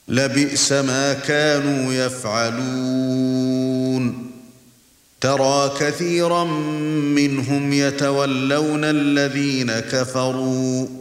لبئس ما كانوا يفعلون ترى كثيرا منهم يتولون الذين كفروا